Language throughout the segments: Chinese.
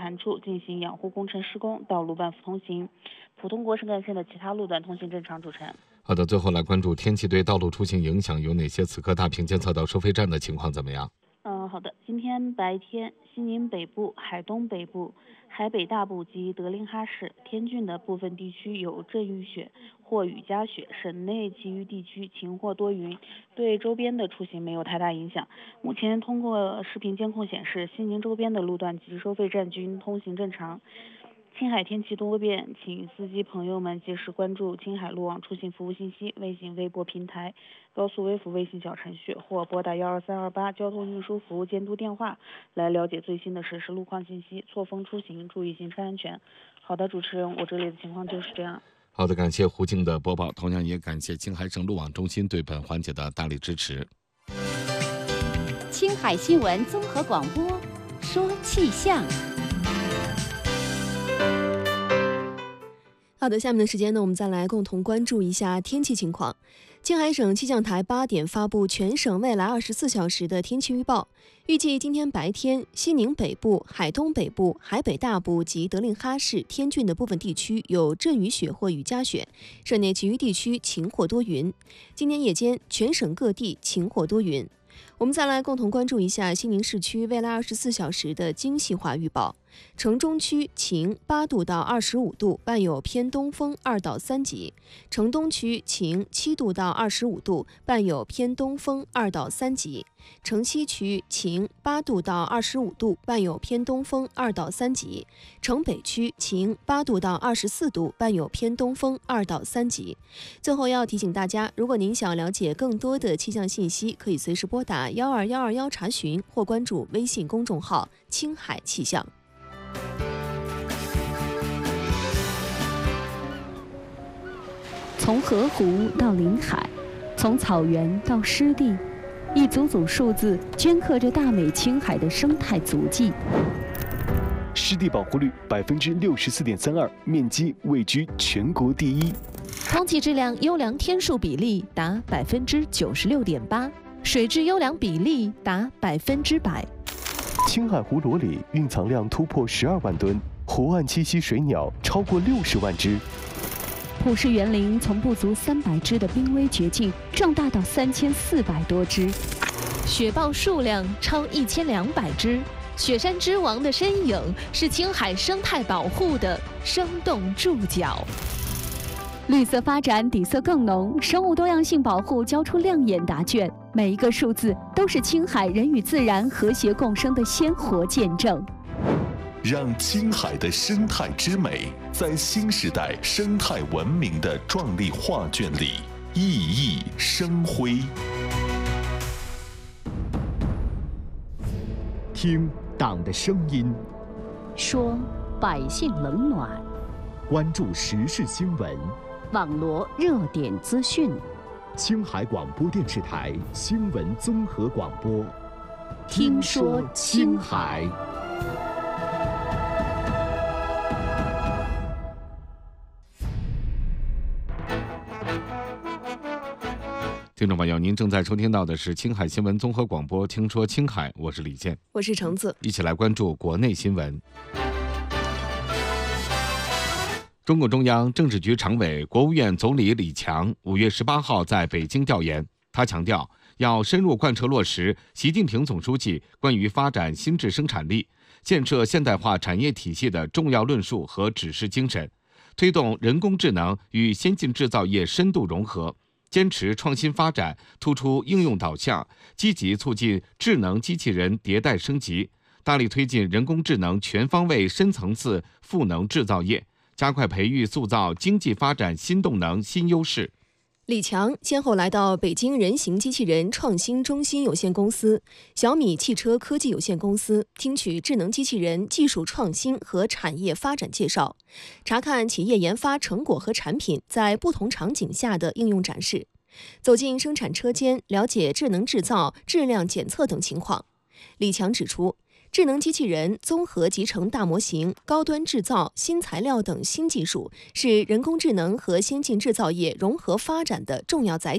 盘处进行养护工程施工，道路半幅通行。普通国省干线的其他路段通行正常。主持人。 好的，最后来关注天气对道路出行影响有哪些？此刻大坪监测到收费站的情况怎么样？ 好的，今天白天西宁北部、海东北部、海北大部及德令哈市、天峻的部分地区有阵雨雪或雨夹雪，省内其余地区晴或多云，对周边的出行没有太大影响。目前通过视频监控显示，西宁周边的路段及收费站均通行正常。青海天气多变，请司机朋友们及时关注青海路网出行服务信息微信微博平台、高速微服微信小程序或拨打12328交通运输服务监督电话来了解最新的实时路况信息，错峰出行，注意行车安全。好的，主持人，我这里的情况就是这样。 好的，感谢胡静的播报，同样也感谢青海省路网中心对本环节的大力支持。 青海新闻综合广播，说气象。 好的，下面的时间呢，我们再来共同关注一下天气情况。青海省气象台8点发布全省未来24小时的天气预报，预计今天白天，西宁北部、海东北部、海北大部及德令哈市、天峻的部分地区有阵雨雪或雨夹雪，省内其余地区晴或多云。今天夜间，全省各地晴或多云。我们再来共同关注一下西宁市区未来24小时的精细化预报。城中区晴，8度到25度，伴有偏东风2到3级；城东区晴，7度到25度，伴有偏东风2到3级；城西区晴，8度到25度，伴有偏东风2到3级；城北区晴，8度到24度，伴有偏东风2到3级。最后要提醒大家，如果您想了解更多的气象信息，可以随时拨打12121查询，或关注微信公众号“青海气象”。 从河湖到临海，从草原到湿地，一组组数字镌刻着大美青海的生态足迹。 湿地保护率64.32%，面积位居全国第一。 空气质量优良天数比例达96.8%，水质优良比例达100%。 青海湖裸里蕴藏量突破12万吨，湖岸栖息水鸟超过60万只。 普氏园林从不足300只的濒危绝境壮大到3400多只， 雪豹数量超1200只，雪山之王的身影是青海生态保护的生动注脚。 绿色发展底色更浓，生物多样性保护交出亮眼答卷，每一个数字都是青海人与自然和谐共生的鲜活见证。 让青海的生态之美在新时代生态文明的壮丽画卷里熠熠生辉。 听党的声音， 说百姓冷暖， 关注时事新闻， 网罗热点资讯。 青海广播电视台新闻综合广播， 听说青海。 听众朋友，您正在收听到的是青海新闻综合广播，听说青海，我是李健， 我是橙子， 一起来关注国内新闻。中共中央政治局常委、国务院总理李强5月18号在北京调研，他强调要深入贯彻落实习近平总书记关于发展新质生产力、建设现代化产业体系的重要论述和指示精神，推动人工智能与先进制造业深度融合，坚持创新发展，突出应用导向，积极促进智能机器人迭代升级，大力推进人工智能全方位深层次赋能制造业，加快培育塑造经济发展新动能新优势。 李强先后来到北京人形机器人创新中心有限公司、小米汽车科技有限公司，听取智能机器人技术创新和产业发展介绍，查看企业研发成果和产品在不同场景下的应用展示，走进生产车间，了解智能制造、质量检测等情况。李强指出，智能机器人、综合集成大模型、高端制造、新材料等新技术是人工智能和先进制造业融合发展的重要载体。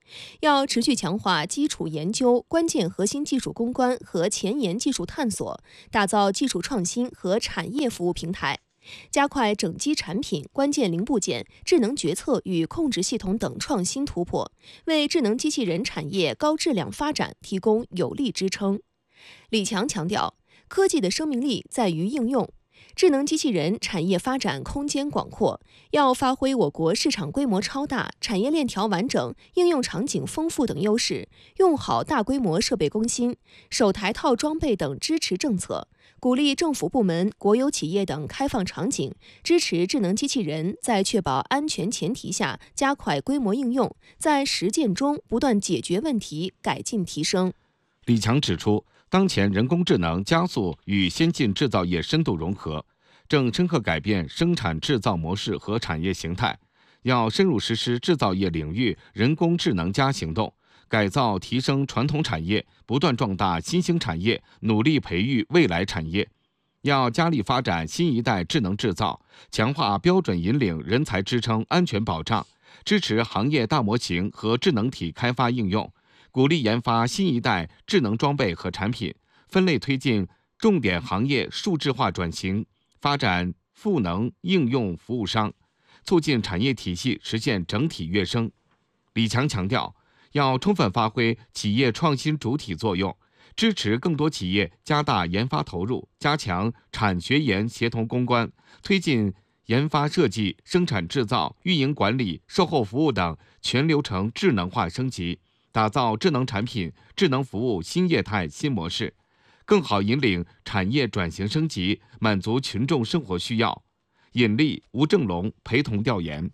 要持续强化基础研究、关键核心技术攻关和前沿技术探索，打造技术创新和产业服务平台，加快整机产品、关键零部件、智能决策与控制系统等创新突破，为智能机器人产业高质量发展提供有力支撑。李强强调，科技的生命力在于应用。智能机器人产业发展空间广阔，要发挥我国市场规模超大、产业链条完整、应用场景丰富等优势，用好大规模设备更新、首台套装备等支持政策，鼓励政府部门、国有企业等开放场景，支持智能机器人在确保安全前提下加快规模应用，在实践中不断解决问题、改进提升。 李强指出，当前人工智能加速与先进制造业深度融合，正深刻改变生产制造模式和产业形态，要深入实施制造业领域人工智能加行动，改造提升传统产业，不断壮大新兴产业，努力培育未来产业。要加力发展新一代智能制造，强化标准引领、人才支撑、安全保障，支持行业大模型和智能体开发应用，鼓励研发新一代智能装备和产品，分类推进重点行业数字化转型，发展赋能应用服务商，促进产业体系实现整体跃升。李强强调，要充分发挥企业创新主体作用，支持更多企业加大研发投入，加强产学研协同攻关，推进研发设计、生产制造、运营管理、售后服务等全流程智能化升级，打造智能产品、智能服务新业态新模式，更好引领产业转型升级，满足群众生活需要。尹力、吴正龙陪同调研。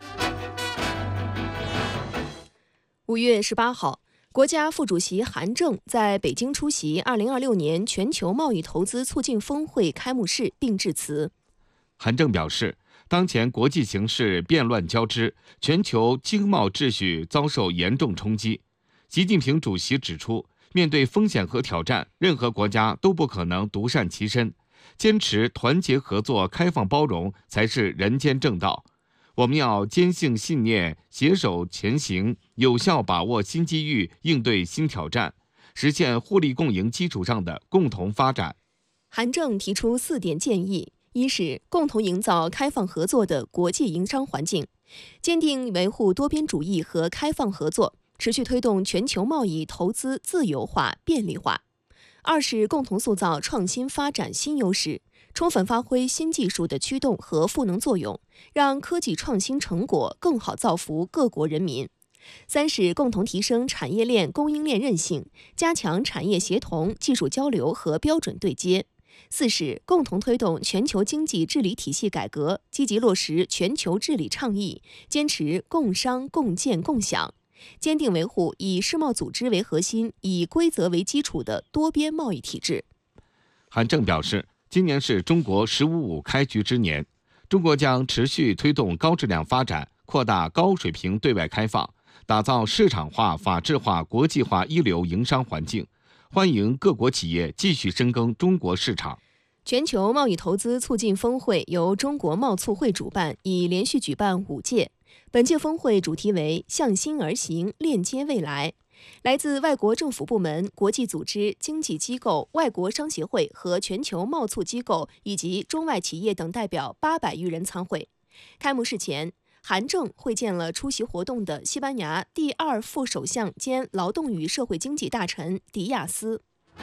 5月18号，国家副主席韩正在北京出席2026年全球贸易投资促进峰会开幕式并致辞。 韩正表示，当前国际形势变乱交织，全球经贸秩序遭受严重冲击。习近平主席指出，面对风险和挑战，任何国家都不可能独善其身，坚持团结合作、开放包容才是人间正道。我们要坚信信念，携手前行，有效把握新机遇，应对新挑战，实现互利共赢基础上的共同发展。 韩正提出4点建议：一是共同营造开放合作的国际营商环境，坚定维护多边主义和开放合作，持续推动全球贸易投资自由化、便利化。2是共同塑造创新发展新优势，充分发挥新技术的驱动和赋能作用，让科技创新成果更好造福各国人民。3是共同提升产业链供应链韧性，加强产业协同、技术交流和标准对接。4是共同推动全球经济治理体系改革，积极落实全球治理倡议，坚持共商共建共享，坚定维护以世贸组织为核心、以规则为基础的多边贸易体制。 韩正表示，今年是中国“15+5”开局之年，中国将持续推动高质量发展，扩大高水平对外开放，打造市场化、法治化、国际化一流营商环境，欢迎各国企业继续深耕中国市场。 全球贸易投资促进峰会由中国贸促会主办，已连续举办5届。本届峰会主题为“向心而行，链接未来”。来自外国政府部门、国际组织、经济机构、外国商协会和全球贸促机构以及中外企业等代表800余人参会。开幕式前，韩正会见了出席活动的西班牙第2副首相兼劳动与社会经济大臣迪亚斯。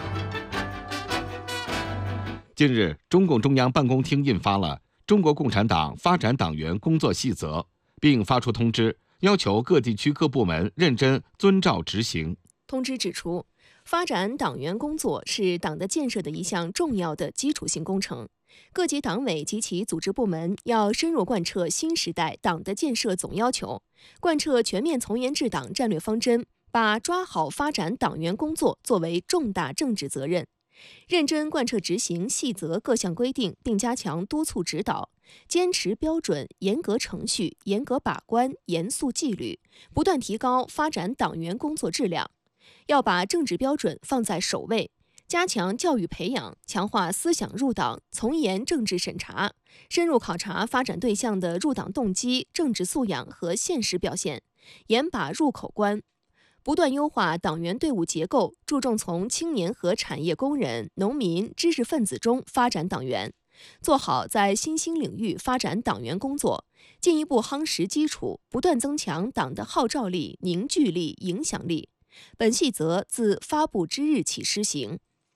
近日，中共中央办公厅印发了《中国共产党发展党员工作细则》，并发出通知，要求各地区各部门认真遵照执行。 通知指出，发展党员工作是党的建设的一项重要的基础性工程，各级党委及其组织部门要深入贯彻新时代党的建设总要求，贯彻全面从严治党战略方针，把抓好发展党员工作作为重大政治责任，认真贯彻执行细则各项规定，并加强督促指导，坚持标准、严格程序、严格把关、严肃纪律，不断提高发展党员工作质量。要把政治标准放在首位，加强教育培养，强化思想入党，从严政治审查，深入考察发展对象的入党动机、政治素养和现实表现，严把入口关。 不断优化党员队伍结构，注重从青年和产业工人、农民、知识分子中发展党员，做好在新兴领域发展党员工作，进一步夯实基础，不断增强党的号召力、凝聚力、影响力。本细则自发布之日起施行。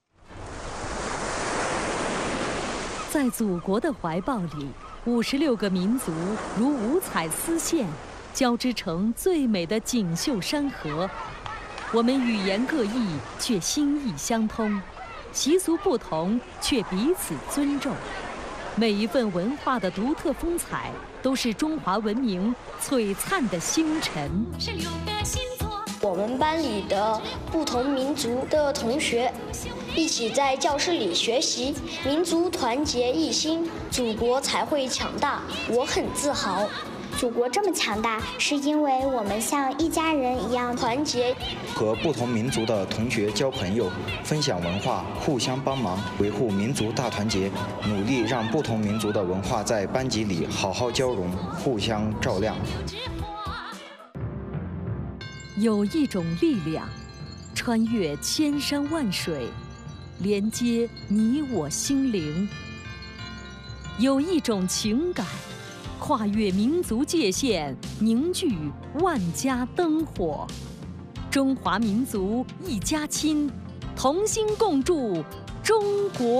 在祖国的怀抱里，56个民族如五彩丝线，交织成最美的锦绣山河。我们语言各异，却心意相通；习俗不同，却彼此尊重。每一份文化的独特风采，都是中华文明璀璨的星辰。 我们班里的不同民族的同学一起在教室里学习，民族团结一心，祖国才会强大。我很自豪。 祖国这么强大，是因为我们像一家人一样团结。 和不同民族的同学交朋友，分享文化，互相帮忙，维护民族大团结，努力让不同民族的文化在班级里好好交融，互相照亮。 有一种力量，穿越千山万水，连接你我心灵；有一种情感，跨越民族界限，凝聚万家灯火。中华民族一家亲，同心共筑中国。